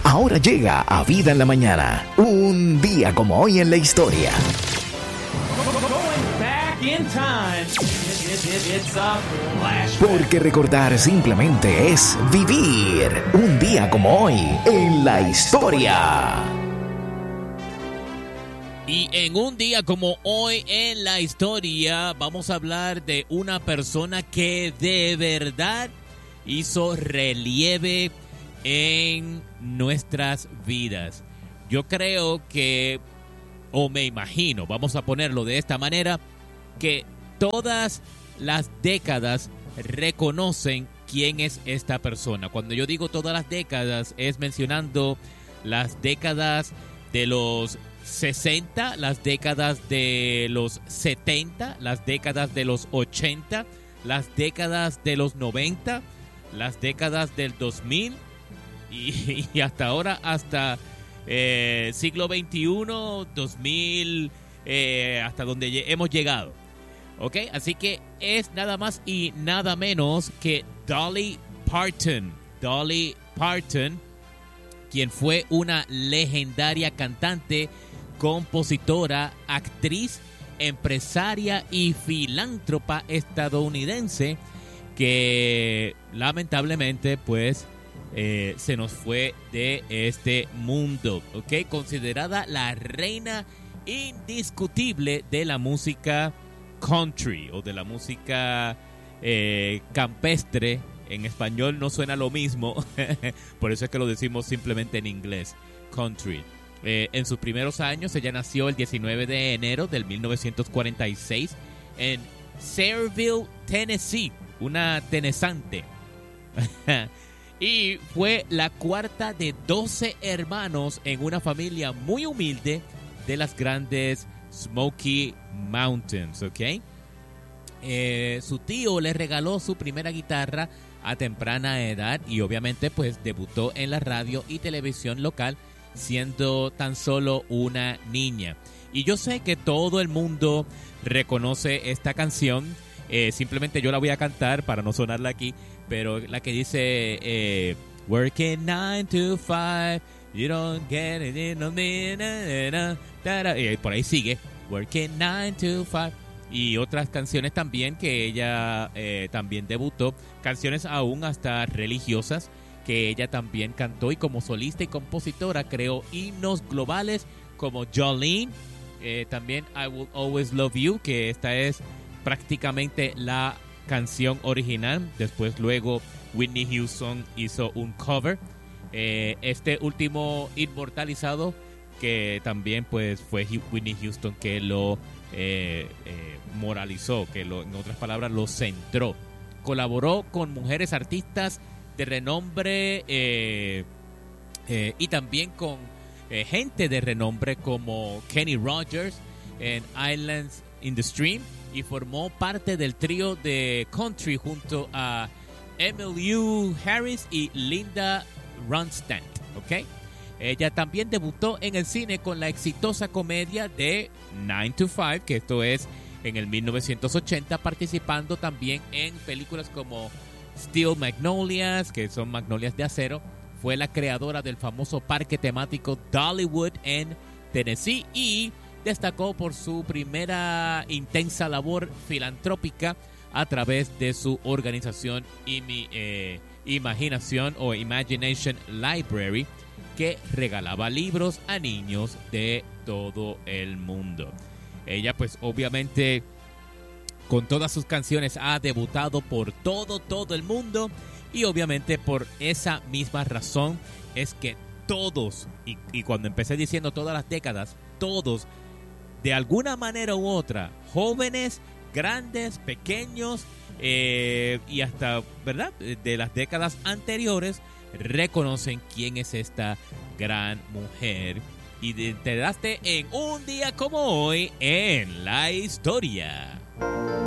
Ahora llega a Vida en la Mañana. Un día como hoy en la historia. Porque recordar simplemente es vivir un día como hoy en la historia. Y en un día como hoy en la historia vamos a hablar de una persona que de verdad hizo relieve en nuestras vidas. Yo creo que, o me imagino, vamos a ponerlo de esta manera, que todas las décadas reconocen quién es esta persona. Cuando yo digo todas las décadas, es mencionando las décadas de los 60, las décadas de los 70, las décadas de los 80, las décadas de los 90, las décadas del 2000 y hasta ahora, hasta siglo XXI, 2000, hasta donde hemos llegado. ¿Ok? Así que es nada más y nada menos que Dolly Parton. Dolly Parton, quien fue una legendaria cantante, compositora, actriz, empresaria y filántropa estadounidense que lamentablemente pues se nos fue de este mundo, ¿ok? Considerada la reina indiscutible de la música country o de la música campestre. En español no suena lo mismo, por eso es que lo decimos simplemente en inglés, country. En sus primeros años, ella nació el 19 de enero del 1946 en Sayreville, Tennessee, una tenesante. Y fue la cuarta de 12 hermanos en una familia muy humilde de las grandes Smoky Mountains, ¿ok? Su tío le regaló su primera guitarra a temprana edad y obviamente pues debutó en la radio y televisión local siendo tan solo una niña. Y yo sé que todo el mundo reconoce esta canción, simplemente yo la voy a cantar para no sonarla aquí, pero la que dice Working 9 to 5, you don't get it in a minute, y por ahí sigue Working 9 to 5. Y otras canciones también que ella también debutó, canciones aún hasta religiosas que ella también cantó, y como solista y compositora creó himnos globales como Jolene, también I Will Always Love You, que esta es prácticamente la canción original. Después luego Whitney Houston hizo un cover, este último inmortalizado que también pues fue Whitney Houston que lo moralizó, que en otras palabras lo centró. Colaboró con mujeres artistas de renombre y también con gente de renombre como Kenny Rogers en Islands in the Stream, y formó parte del trío de country junto a Emmylou Harris y Linda Ronstadt, ¿ok? Ella también debutó en el cine con la exitosa comedia de 9 to 5, que esto es en el 1980, participando también en películas como Steel Magnolias, que son magnolias de acero. Fue la creadora del famoso parque temático Dollywood en Tennessee y destacó por su primera intensa labor filantrópica a través de su organización Imaginación o Imagination Library, que regalaba libros a niños de todo el mundo. Ella pues obviamente con todas sus canciones ha debutado por todo el mundo, y obviamente por esa misma razón es que todos, y cuando empecé diciendo todas las décadas, todos de alguna manera u otra, jóvenes, grandes, pequeños y hasta, ¿verdad?, de las décadas anteriores, reconocen quién es esta gran mujer. Y te enteraste en un día como hoy en la historia.